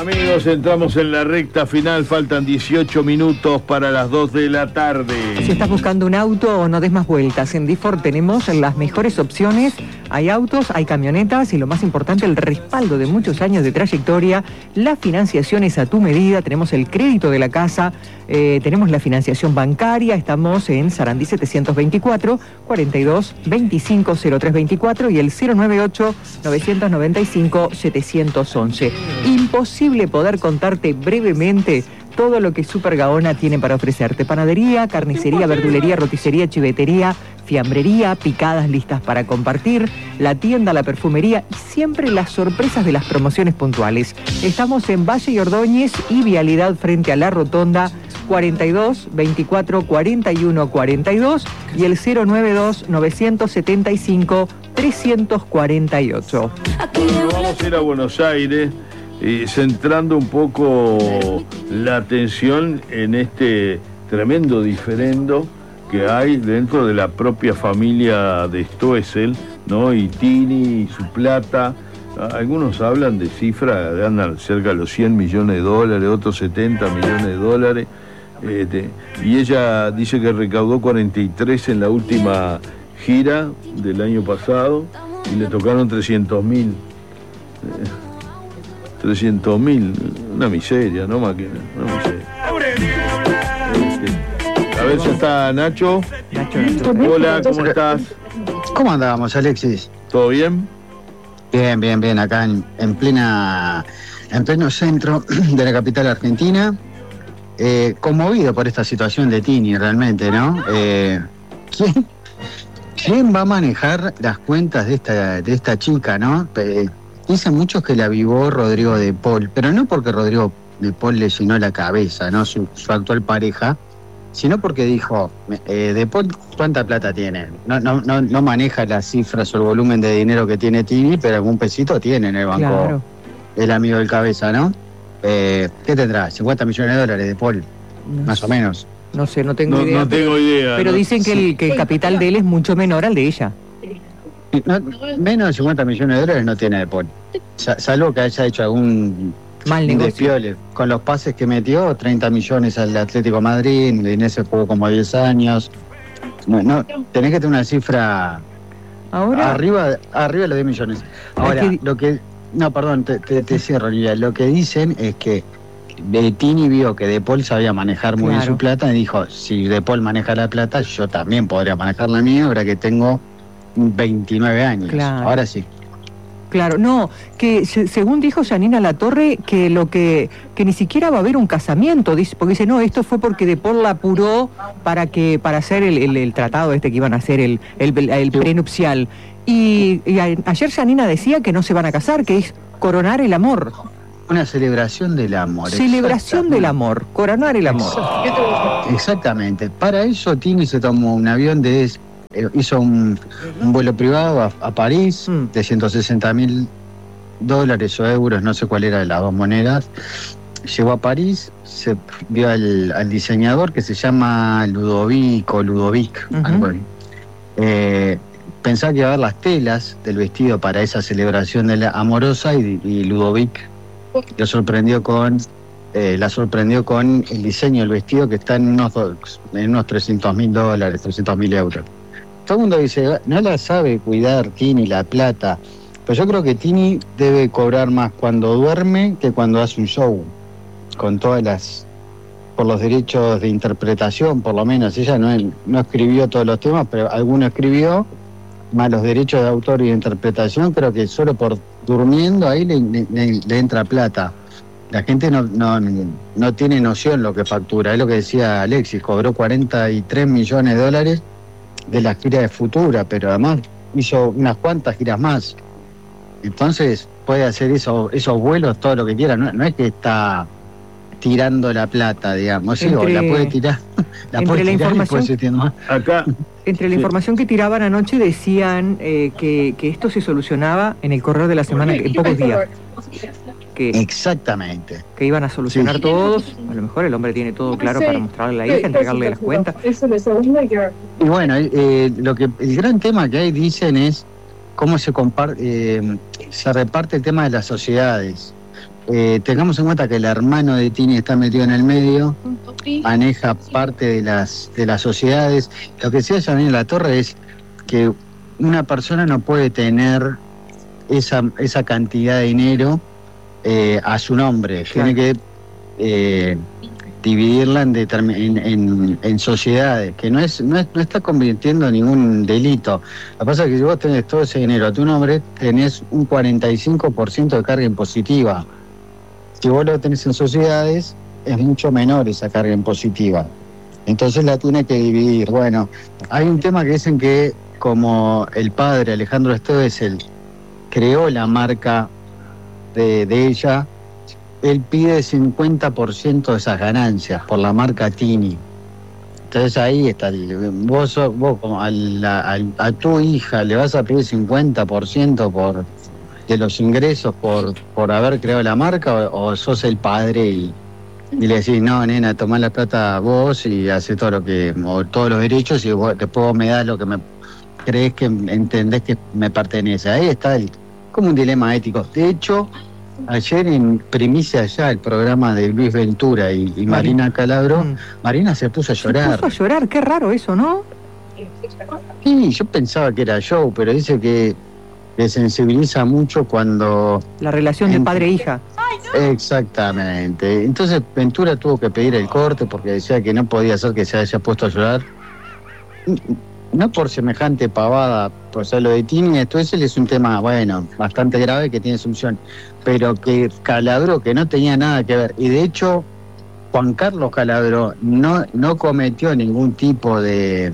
Amigos, entramos en la recta final, faltan 18 minutos para las 2 de la tarde. Si estás buscando un auto, no des más vueltas. En D-Ford tenemos las mejores opciones. Hay autos, hay camionetas y lo más importante, el respaldo de muchos años de trayectoria. La financiación es a tu medida. Tenemos el crédito de la casa, tenemos la financiación bancaria. Estamos en Sarandí 724 42 25 0324 y el 098 995 711. Imposible poder contarte brevemente todo lo que Super Gaona tiene para ofrecerte. Panadería, carnicería, verdulería, roticería, chivetería, fiambrería, picadas listas para compartir, la tienda, la perfumería y siempre las sorpresas de las promociones puntuales. Estamos en Valle y Ordóñez y Vialidad frente a la Rotonda, 42 24 41 42 y el 092 975 348. Vamos a ir a Buenos Aires, centrando un poco la atención en este tremendo diferendo que hay dentro de la propia familia de Stoessel, ¿no? Y Tini y su plata. Algunos hablan de cifras, andan cerca de los 100 millones de dólares, otros 70 millones de dólares. Y ella dice que recaudó 43 en la última gira del año pasado y le tocaron 300.000. 300.000, una miseria, ¿no, máquina? Una miseria. A ver si está Nacho. Hola, ¿cómo estás? ¿Cómo andábamos, Alexis? ¿Todo bien? Bien, acá en pleno centro de la capital argentina. Conmovido por esta situación de Tini, realmente, ¿no? ¿Quién va a manejar las cuentas de esta chica, no? Dicen muchos que la avivó Rodrigo de Paul, pero no porque Rodrigo de Paul le llenó la cabeza, ¿no? Su actual pareja, sino porque dijo, de Paul, ¿cuánta plata tiene? No maneja las cifras o el volumen de dinero que tiene Tini, pero algún pesito tiene en el banco. Claro. El amigo del cabeza, ¿no? ¿Qué tendrá? 50 millones de dólares de Paul, más o menos. No sé, no tengo idea. No tengo idea. Pero dicen que el capital de él es mucho menor al de ella. Menos de 50 millones de dólares no tiene de Paul. Salvo que haya hecho algún mal negocio. Despiole. Con los pases que metió, 30 millones al Atlético de Madrid, en ese jugó como 10 años. No, tenés que tener una cifra ahora arriba de los 10 millones. Ahora, te cierro, Olivia. Lo que dicen es que Tini vio que De Paul sabía manejar muy bien su plata y dijo, si De Paul maneja la plata, yo también podría manejar la mía, ahora que tengo 29 años. Claro. Ahora sí. Claro, no, que según dijo Janina Latorre, que ni siquiera va a haber un casamiento, dice, porque dice, no, esto fue porque De Paul la apuró para hacer el tratado que iban a hacer, el prenupcial. Y ayer Janina decía que no se van a casar, que es coronar el amor. Una celebración del amor. Celebración del amor, coronar el amor. Exactamente. Para eso Tini se tomó un avión hizo un vuelo privado a París de $160.000 o euros, no sé cuál era de las dos monedas. Llegó a París, se vio al diseñador que se llama Ludovic, algo así. Pensaba que iba a ver las telas del vestido para esa celebración de la amorosa y Ludovic la sorprendió con el diseño del vestido, que está en unos $300.000, 300.000 euros. Todo el mundo dice, no la sabe cuidar Tini la plata, pero yo creo que Tini debe cobrar más cuando duerme que cuando hace un show, con por los derechos de interpretación, por lo menos. Ella no escribió todos los temas, pero alguno escribió, más los derechos de autor y de interpretación. Creo que solo por durmiendo ahí le entra plata. La gente no tiene noción lo que factura. Es lo que decía Alexis, cobró 43 millones de dólares de la gira de Futura, pero además hizo unas cuantas giras más. Entonces puede hacer esos vuelos todo lo que quiera. No es que está tirando la plata, digamos. Sí, o la puede tirar. Entre la información que tiraban anoche decían que esto se solucionaba en el correr de la semana, en pocos días. Exactamente. Que iban a solucionar todos. A lo mejor el hombre tiene todo claro para mostrarle a la hija, entregarle las cuentas. Y bueno, el gran tema que hay, dicen, es cómo se reparte el tema de las sociedades. Tengamos en cuenta que el hermano de Tini está metido en el medio, maneja parte de las sociedades. Lo que decía Janine Latorre es que una persona no puede tener esa cantidad de dinero a su nombre. Claro. Tiene que dividirla en sociedades, que no está convirtiendo en ningún delito. Lo que pasa es que si vos tenés todo ese dinero a tu nombre, tenés un 45% de carga impositiva. Si vos lo tenés en sociedades, es mucho menor esa carga impositiva. Entonces la tiene que dividir. Bueno, hay un tema que dicen que como el padre, Alejandro Esteves, creó la marca de ella, él pide 50% de esas ganancias por la marca Tini. Entonces ahí está, vos como a tu hija le vas a pedir 50% de los ingresos por haber creado la marca, o sos el padre y le decís, no, nena, tomá la plata vos y hace todo todos los derechos, y después vos me das lo que me crees que entendés que me pertenece. Ahí está como un dilema ético. De hecho, ayer en primicia ya el programa de Luis Ventura y Marina Calabro, Marina se puso a llorar. Se puso a llorar, qué raro eso, ¿no? Sí, yo pensaba que era show, pero dice que le sensibiliza mucho cuando... La relación de padre e hija. Exactamente. Entonces Ventura tuvo que pedir el corte porque decía que no podía ser que se haya puesto a llorar. No por semejante pavada, por ser lo de Tini, esto es un tema, bueno, bastante grave que tiene solución, pero que Calabro, que no tenía nada que ver, y de hecho Juan Carlos Calabro no cometió ningún tipo de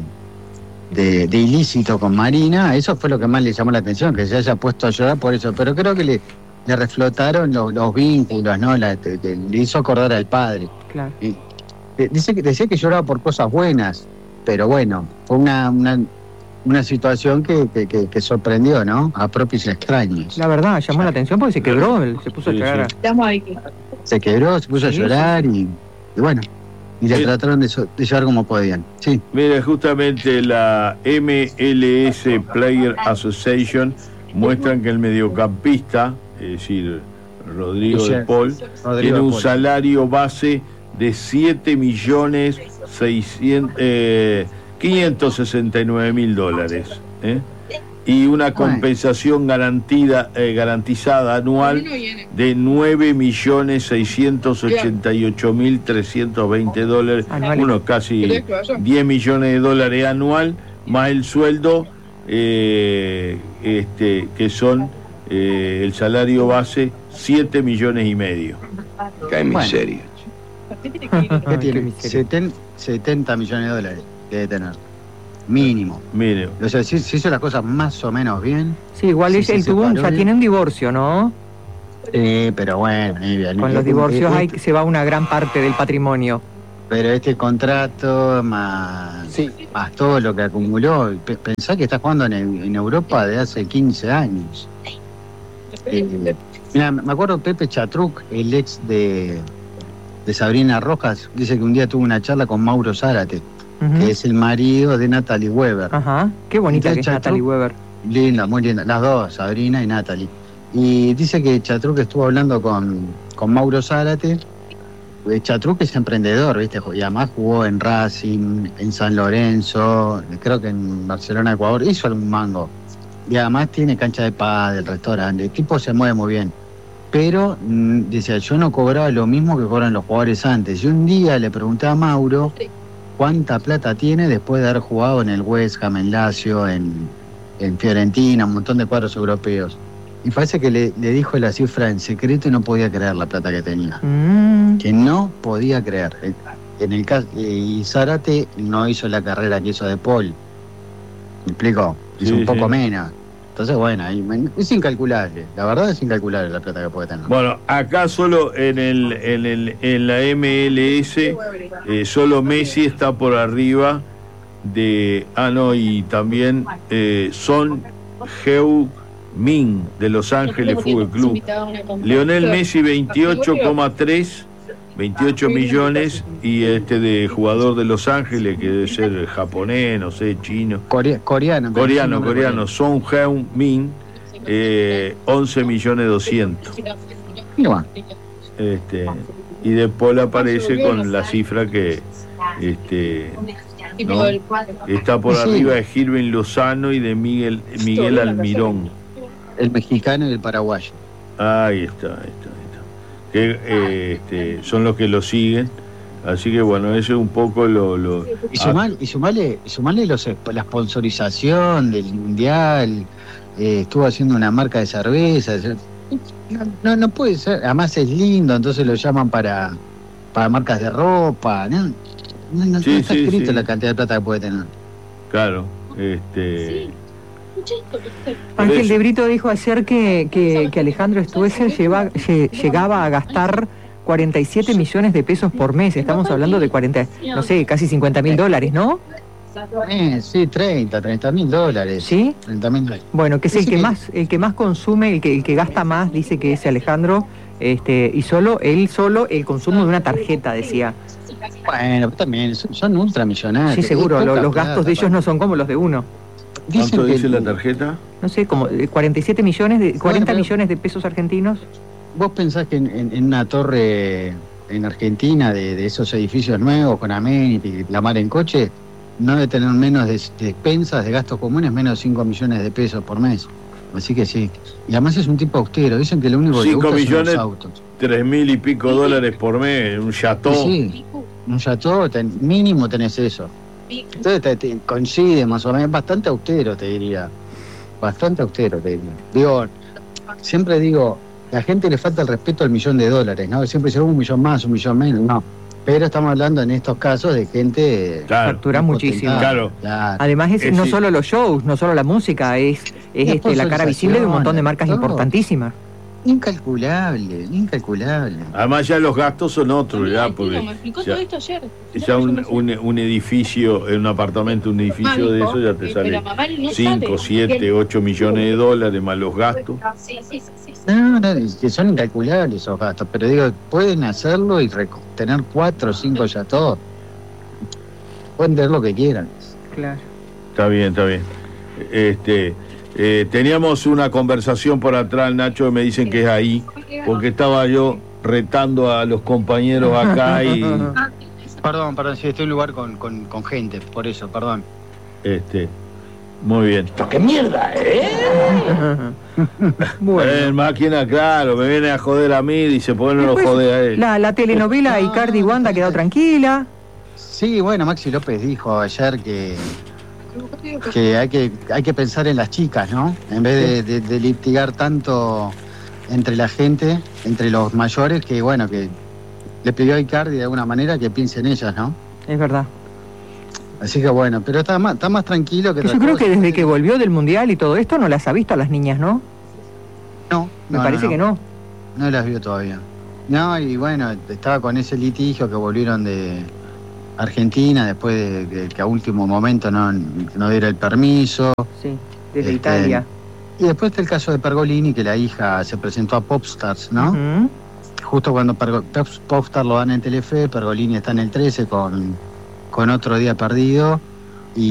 ilícito con Marina. Eso fue lo que más le llamó la atención, que se haya puesto a llorar por eso, pero creo que le reflotaron los vínculos, ¿no? Le hizo acordar al padre. Claro. Y decía que lloraba por cosas buenas, pero bueno, fue una situación que sorprendió, ¿no? A propios y extraños. La verdad, llamó la atención porque se quebró, se puso a llorar. Sí. Se quebró, se puso a llorar y bueno, y le trataron de llevar como podían. Sí. Mira, justamente la MLS Player Association muestran que el mediocampista, es decir, Rodrigo de Paul, tiene un salario base de 7.569.000 dólares, y una compensación garantizada anual de 9.688.320 dólares, unos casi 10 millones de dólares anual, más el sueldo que son el salario base 7,5 millones. Qué miseria. ¿Qué tiene? 70 millones de dólares debe tener. Mínimo. O sea, si hizo las cosas más o menos bien. Sí, igual él ya tiene un divorcio, ¿no? Pero bueno, con los divorcios se va una gran parte del patrimonio. Pero este contrato más todo lo que acumuló, pensá que está jugando en Europa de hace 15 años. Mira, me acuerdo Pepe Chatruc, el ex de Sabrina Rojas, dice que un día tuvo una charla con Mauro Zárate, que es el marido de Natalie Weber. Ajá, qué bonita que es Natalie Weber. Linda, muy linda, las dos, Sabrina y Natalie. Y dice que Chatruc estuvo hablando con Mauro Zárate. Chatruc es emprendedor, ¿viste? Y además jugó en Racing, en San Lorenzo, creo que en Barcelona, Ecuador, hizo algún mango. Y además tiene cancha de pádel, restaurante, el tipo se mueve muy bien. Pero, decía, yo no cobraba lo mismo que cobran los jugadores antes. Y un día le pregunté a Mauro cuánta plata tiene después de haber jugado en el West Ham, en Lazio, en Fiorentina, un montón de cuadros europeos. Y parece que le dijo la cifra en secreto y no podía creer la plata que tenía. Que no podía creer. En el caso, y Zárate no hizo la carrera que hizo de Paul. ¿Me explico? Hizo un poco menos. Entonces, bueno, es incalculable. La verdad es incalculable la plata que puede tener. Bueno, acá solo en la MLS, solo Messi está por arriba de... y también Son Heung-min de Los Ángeles Fútbol Club. Lionel Messi 28 millones, y de jugador de Los Ángeles, que debe ser japonés, no sé, chino. Coreano. Son Heung-min, 11,2 millones. Y bueno, Y después aparece con la cifra que ¿no? Está por arriba de Gilben Lozano y de Miguel Almirón. el mexicano y el paraguayo. Ahí está. Que son los que lo siguen. Así que bueno, eso es un poco lo... Y sumarle la sponsorización del mundial, estuvo haciendo una marca de cerveza. No puede ser, además es lindo, entonces lo llaman para marcas de ropa, no está escrito la cantidad de plata que puede tener. Claro, Ángel de Brito dijo ayer que Alejandro Stoessel llegaba a gastar 47 millones de pesos por mes. Estamos hablando de casi $50.000, ¿no? Sí, $30.000. ¿Sí? $30.000. Bueno, que es el que más consume, el que gasta más, dice que es Alejandro, y el consumo de una tarjeta, decía. Bueno, también son ultramillonarios. Sí, seguro, los gastos de ellos no son como los de uno. ¿Cuánto dice la tarjeta? No sé, como 47 millones, 40 millones de pesos argentinos. ¿Vos pensás que en una torre en Argentina de esos edificios nuevos con Amenity, la mar en coche, no debe tener menos de despensas, de gastos comunes, menos de 5 millones de pesos por mes? Así que sí. Y además es un tipo austero. Dicen que lo único que le gusta son los autos. 3.000 y pico dólares por mes, un chateau. Sí, un chateau, mínimo tenés eso. Entonces coincide más o menos, bastante austero te diría. Digo, siempre digo, la gente le falta el respeto al $1.000.000, ¿no? Siempre dice $1 millón más, $1 millón menos, no. Pero estamos hablando en estos casos de gente... Factura muchísimo. Claro. Además no solo los shows, no solo la música, es la cara visible de un montón de marcas importantísimas. Incalculable. Además ya los gastos son otros, porque me explicó todo esto ayer. Ya un edificio, un apartamento, un edificio de eso ya te sale 5, 7, 8 millones de dólares más los gastos. No, que son incalculables esos gastos, pero digo, pueden hacerlo y tener 4 o 5 ya todos. Pueden tener lo que quieran. Claro. Está bien. Teníamos una conversación por atrás, Nacho, que me dicen que es ahí, porque estaba yo retando a los compañeros acá y... Perdón, sí, estoy en un lugar con gente, por eso, perdón. Muy bien. ¡Qué mierda, Bueno. Máquina, claro, me viene a joder a mí, dice, ¿por qué no lo jode a él? La telenovela Icardi y Wanda quedó tranquila. Sí, bueno, Maxi López dijo ayer que hay que pensar en las chicas, ¿no? En vez de litigar tanto entre la gente, entre los mayores, que bueno, que le pidió a Icardi de alguna manera que piense en ellas, ¿no? Es verdad. Así que bueno, pero está más tranquilo que... Yo creo que desde que volvió del Mundial y todo esto no las ha visto a las niñas, ¿no? No. Me parece que no. No las vio todavía. No, y bueno, estaba con ese litigio que volvieron de Argentina después de que a último momento no diera el permiso. Sí, desde Italia. Y después está el caso de Pergolini, que la hija se presentó a Popstars, ¿no? Uh-huh. Justo cuando Popstars lo dan en Telefe, Pergolini está en el 13 con Otro Día Perdido,